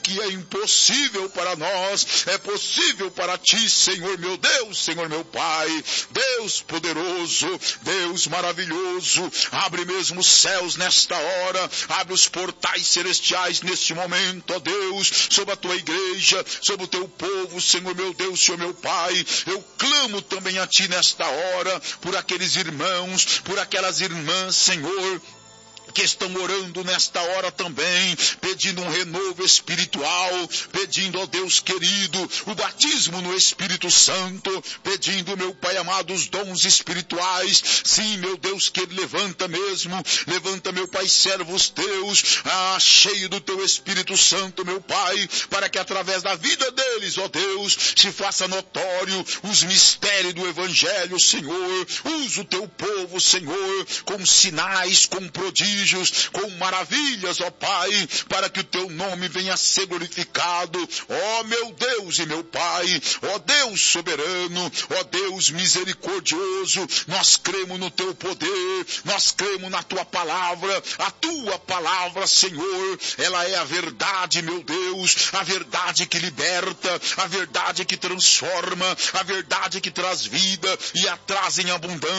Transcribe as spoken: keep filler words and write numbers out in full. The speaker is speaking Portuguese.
que é impossível para nós, é possível para ti, Senhor meu Deus, Senhor meu Pai, Deus poderoso, Deus maravilhoso. Abre mesmo os céus nesta hora, abre os portais celestiais neste momento, ó Deus, sobre a tua igreja, sobre o teu povo, Senhor meu Deus, Senhor meu Pai. Eu clamo também a ti nesta hora, por aqueles irmãos, por aquelas irmãs, Senhor, que estão orando nesta hora também, pedindo um renovo espiritual, pedindo, ó Deus querido, o batismo no Espírito Santo, pedindo, meu Pai amado, os dons espirituais. Sim, meu Deus querido, levanta mesmo, levanta, meu Pai, servos teus, ah, cheio do teu Espírito Santo, meu Pai, para que através da vida deles, ó Deus, se faça notório os mistérios do Evangelho, Senhor. Usa o teu povo, Senhor, com sinais, com prodígios, com maravilhas, ó Pai, para que o teu nome venha a ser glorificado, ó meu Deus e meu Pai, ó Deus soberano, ó Deus misericordioso. Nós cremos no teu poder, nós cremos na tua palavra. A tua palavra, Senhor, ela é a verdade, meu Deus, a verdade que liberta, a verdade que transforma, a verdade que traz vida e a traz em abundância.